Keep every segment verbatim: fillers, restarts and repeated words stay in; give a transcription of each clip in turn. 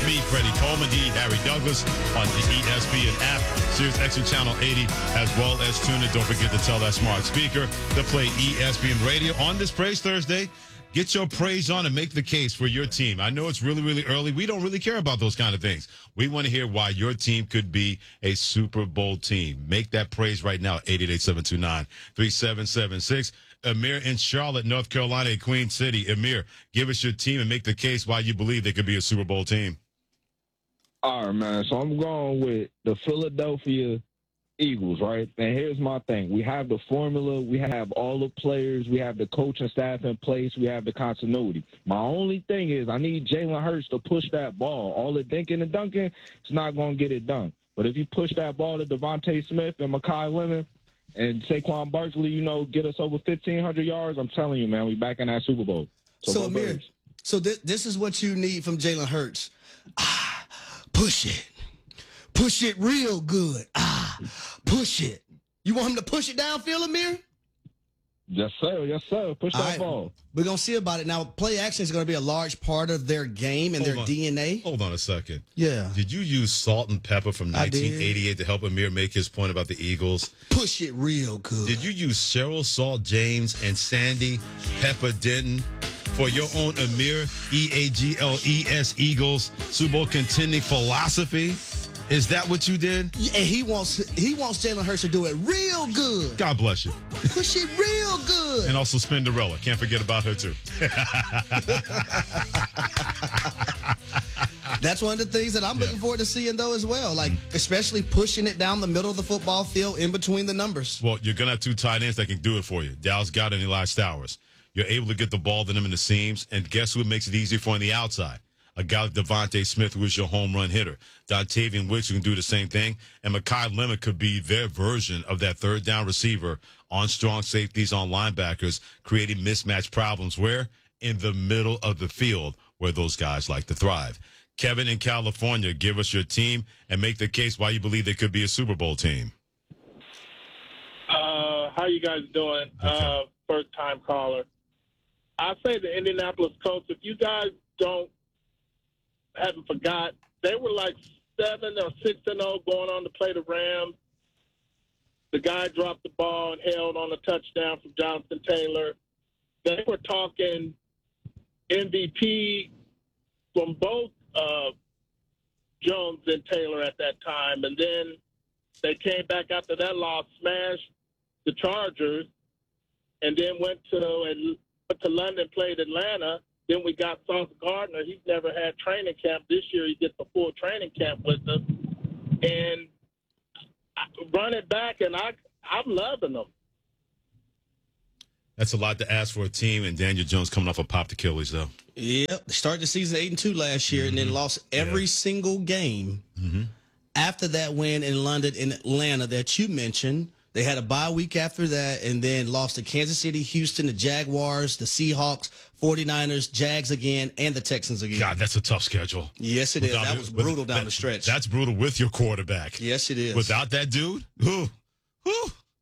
me, Freddie Coleman, D. Harry Douglas on the E S P N app, Sirius X M Channel eighty, as well as tune in. Don't forget to tell that smart speaker to play E S P N Radio on this Praise Thursday. Get your praise on and make the case for your team. I know it's really, really early. We don't really care about those kind of things. We want to hear why your team could be a Super Bowl team. Make that praise right now, eight eight eight, seven two nine, three seven seven six. Amir in Charlotte, North Carolina, Queen City. Amir, give us your team and make the case why you believe they could be a Super Bowl team. All right, man. So I'm going with the Philadelphia Eagles, right? And here's my thing. We have the formula. We have all the players. We have the coaching staff in place. We have the continuity. My only thing is I need Jalen Hurts to push that ball. All the dinking and dunking, it's not going to get it done. But if you push that ball to Devontae Smith and Mekhi Lemon and Saquon Barkley, you know, get us over fifteen hundred yards, I'm telling you, man, we back in that Super Bowl. So, so Amir, so th- this is what you need from Jalen Hurts. Ah, push it. Push it real good. Ah, push it. You want him to push it downfield, Amir? Yes, sir. Yes, sir. Push All that right. ball. We're going to see about it. Now, play action is going to be a large part of their game and Hold their on. D N A. Hold on a second. Yeah. Did you use Salt and Pepper from I did. nineteen eighty-eight to help Amir make his point about the Eagles? Push it real good. Did you use Cheryl Salt James and Sandy Pepper Denton for your own Amir E A G L E S Eagles Super Bowl contending philosophy? Is that what you did? Yeah, and he wants he wants Jalen Hurts to do it real good. God bless you. Push it real good. And also Spinderella. Can't forget about her, too. That's one of the things that I'm Yeah. looking forward to seeing, though, as well. Like, especially pushing it down the middle of the football field in between the numbers. Well, you're going to have two tight ends that can do it for you. Dallas Goedert and Eli Stowers. You're able to get the ball to them in the seams, and guess who it makes it easier for on the outside? A guy like Devontae Smith, who is your home run hitter. Dontavian Wicks, who can do the same thing. And Mekhi Lemon could be their version of that third down receiver on strong safeties, on linebackers, creating mismatch problems. Where? In the middle of the field, where those guys like to thrive. Kevin in California, give us your team and make the case why you believe they could be a Super Bowl team. Uh, how you guys doing? Okay. Uh, first time caller. I say the Indianapolis Colts. If you guys don't haven't forgot, they were like seven or six and zero going on to play the Rams. The guy dropped the ball and held on a touchdown from Jonathan Taylor. They were talking M V P from both uh, Jones and Taylor at that time, and then they came back after that loss, smashed the Chargers, and then went to and went to London, played Atlanta. Then we got Sauce Gardner. He's never had training camp. This year he gets a full training camp with us. And I run it back, and I, I'm loving them. That's a lot to ask for a team, and Daniel Jones coming off a popped Achilles, though. Yep. They started the season eight and two last year, mm-hmm. and then lost every Yeah. single game. Mm-hmm. After that win in London and Atlanta that you mentioned, they had a bye week after that, and then lost to Kansas City, Houston, the Jaguars, the Seahawks, forty-niners, Jags again, and the Texans again. God, that's a tough schedule. Yes, it is. Without That it- was with- brutal down that- the stretch. That's brutal with your quarterback. Yes, it is. Without that dude, who, who?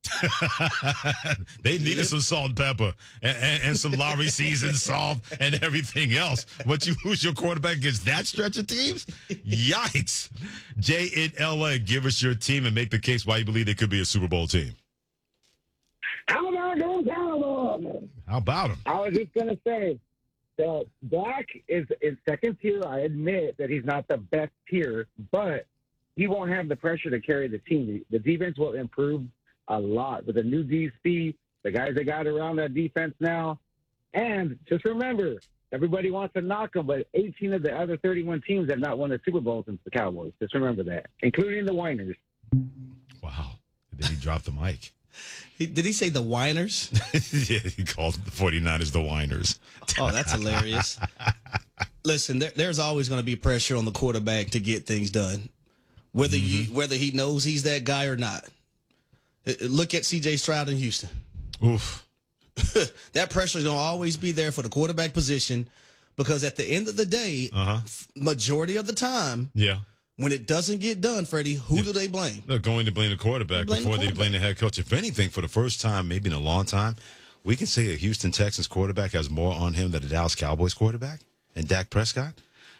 They needed Yep. some salt and pepper and, and, and some Larry seasoned salt and everything else. But you lose your quarterback against that stretch of teams? Yikes. Jay in L A, give us your team and make the case why you believe they could be a Super Bowl team. How about those Cowboys? How about them? I was just going to say that Dak is, is second tier. I admit that he's not the best tier, but he won't have the pressure to carry the team. The defense will improve a lot with the new D C, the guys they got around that defense now. And just remember, everybody wants to knock them, but eighteen of the other thirty-one teams have not won a Super Bowl since the Cowboys. Just remember that, including the Winers. Wow. Then he dropped the mic. He, did he say the whiners? Yeah, he called the forty-niners the whiners. Oh, that's hilarious. Listen, there, there's always going to be pressure on the quarterback to get things done, whether Mm-hmm. you whether he knows he's that guy or not. Uh, Look at C J Stroud in Houston. Oof. That pressure is going to always be there for the quarterback position because at the end of the day, Uh-huh. majority of the time, Yeah. when it doesn't get done, Freddie, who do they blame? They're going to blame the quarterback Blame the before they quarterback. blame the head coach. If anything, for the first time, maybe in a long time, we can say a Houston Texans quarterback has more on him than a Dallas Cowboys quarterback and Dak Prescott.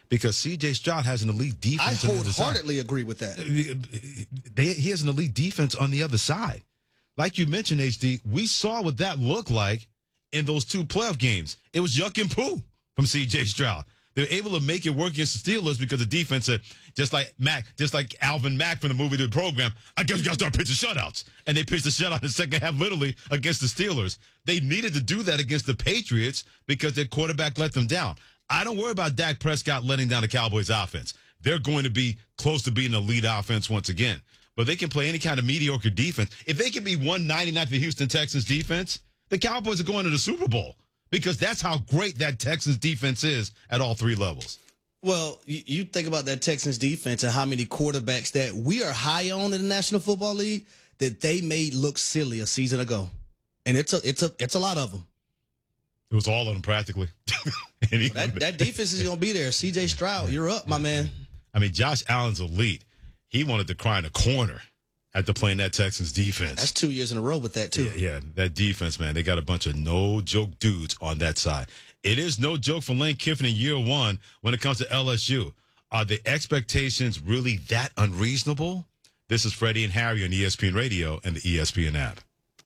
because C J Stroud has an elite I defense. on the other side. wholeheartedly agree with that. They, he has an elite defense on the other side. Like you mentioned, H D, we saw what that looked like in those two playoff games. It was yuck and poo from C J Stroud. They were able to make it work against the Steelers because the defense said, just like Mac, just like Alvin Mack from the movie The Program, I guess we got to start pitching shutouts. And they pitched a shutout in the second half, literally, against the Steelers. They needed to do that against the Patriots because their quarterback let them down. I don't worry about Dak Prescott letting down the Cowboys offense. They're going to be close to being an elite offense once again. But they can play any kind of mediocre defense. If they can be one ninety-nine for the Houston Texans defense, the Cowboys are going to the Super Bowl because that's how great that Texans defense is at all three levels. Well, you, you think about that Texans defense and how many quarterbacks that we are high on in the National Football League that they made look silly a season ago. And it's a it's a it's a lot of them. It was all of them practically. he, that, that defense is going to be there. C J Stroud, you're up, my man. I mean, Josh Allen's elite. He wanted to cry in a corner after playing that Texans defense. That's two years in a row with that, too. Yeah, yeah, that defense, man. They got a bunch of no-joke dudes on that side. It is no joke for Lane Kiffin in year one when it comes to L S U. Are the expectations really that unreasonable? This is Freddie and Harry on E S P N Radio and the E S P N app.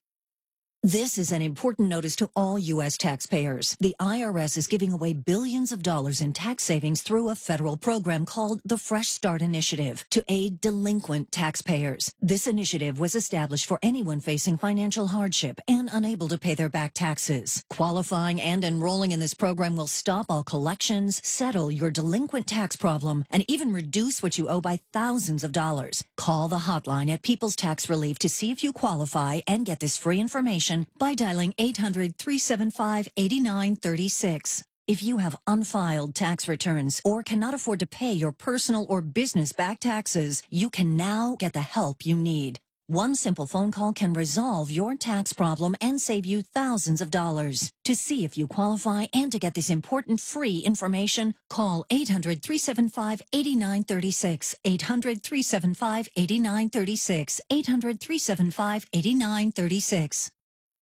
This is an important notice to all U S taxpayers. The I R S is giving away billions of dollars in tax savings through a federal program called the Fresh Start Initiative to aid delinquent taxpayers. This initiative was established for anyone facing financial hardship and unable to pay their back taxes. Qualifying and enrolling in this program will stop all collections, settle your delinquent tax problem, and even reduce what you owe by thousands of dollars. Call the hotline at People's Tax Relief to see if you qualify and get this free information by dialing eight hundred, three seven five, eight nine three six. If you have unfiled tax returns or cannot afford to pay your personal or business back taxes, you can now get the help you need. One simple phone call can resolve your tax problem and save you thousands of dollars. To see if you qualify and to get this important free information, call eight hundred, three seven five, eight nine three six, eight hundred, three seven five, eight nine three six, eight hundred, three seven five, eight nine three six.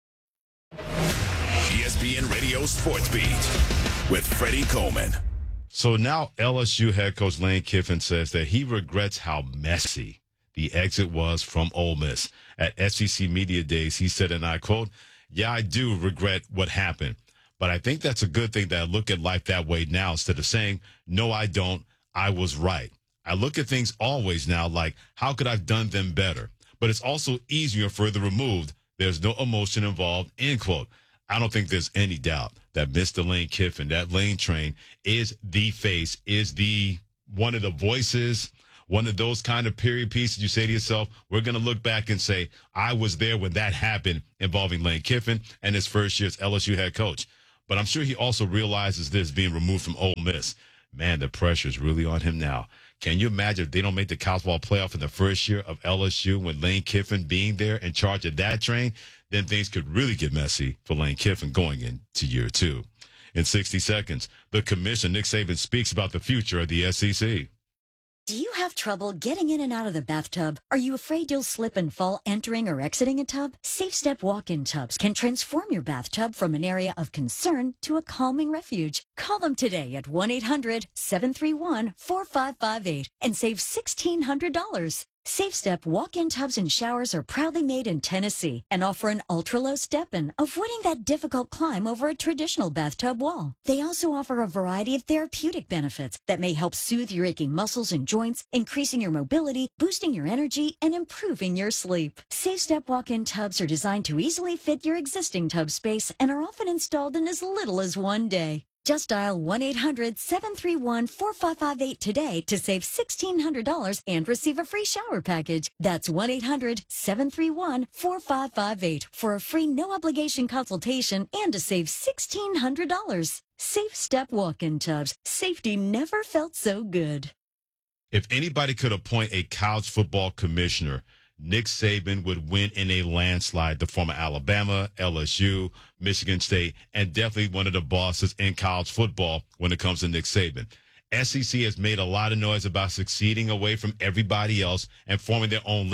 E S P N Radio Sports Beat with Freddie Coleman. So now L S U head coach Lane Kiffin says that he regrets how messy the exit was from Ole Miss. At S E C Media Days, he said, and I quote, "Yeah, I do regret what happened, but I think that's a good thing that I look at life that way now instead of saying, no, I don't. I was right. I look at things always now like, how could I have done them better? But it's also easier further removed. There's no emotion involved," end quote. I don't think there's any doubt that Mister Lane Kiffin, that Lane train, is the face, is the one of the voices, one of those kind of period pieces you say to yourself, we're going to look back and say, I was there when that happened involving Lane Kiffin and his first year as L S U head coach. But I'm sure he also realizes this being removed from Ole Miss. Man, the pressure is really on him now. Can you imagine if they don't make the college ball playoff in the first year of L S U when Lane Kiffin being there in charge of that train? Then things could really get messy for Lane Kiffin going into year two. In sixty seconds, the commission, Nick Saban, speaks about the future of the S E C. Do you have trouble getting in and out of the bathtub? Are you afraid you'll slip and fall entering or exiting a tub? Safe Step walk-in tubs can transform your bathtub from an area of concern to a calming refuge. Call them today at one eight hundred, seven three one, four five five eight and save sixteen hundred dollars. Safe Step walk-in tubs and showers are proudly made in Tennessee and offer an ultra-low step-in, avoiding that difficult climb over a traditional bathtub wall. They also offer a variety of therapeutic benefits that may help soothe your aching muscles and joints, increasing your mobility, boosting your energy, and improving your sleep. Safe Step walk-in tubs are designed to easily fit your existing tub space and are often installed in as little as one day. Just dial one eight hundred, seven three one, four five five eight today to save sixteen hundred dollars and receive a free shower package. That's one eight hundred, seven three one, four five five eight for a free no-obligation consultation and to save sixteen hundred dollars. Safe Step walk-in tubs. Safety never felt so good. If anybody could appoint a college football commissioner, Nick Saban would win in a landslide. The former Alabama, L S U, Michigan State, and definitely one of the bosses in college football when it comes to Nick Saban. S E C has made a lot of noise about succeeding away from everybody else and forming their own league.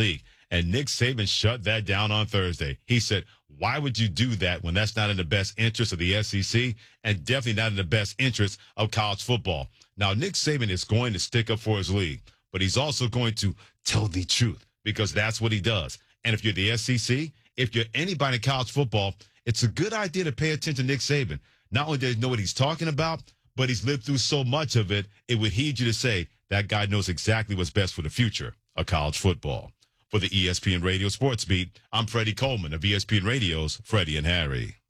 And Nick Saban shut that down on Thursday. He said, why would you do that when that's not in the best interest of the S E C and definitely not in the best interest of college football? Now, Nick Saban is going to stick up for his league, but he's also going to tell the truth because that's what he does. And if you're the S E C, if you're anybody in college football, it's a good idea to pay attention to Nick Saban. Not only does he know what he's talking about, but he's lived through so much of it, it would heed you to say that guy knows exactly what's best for the future of college football. For the E S P N Radio Sports Beat, I'm Freddie Coleman of E S P N Radio's Freddie and Harry.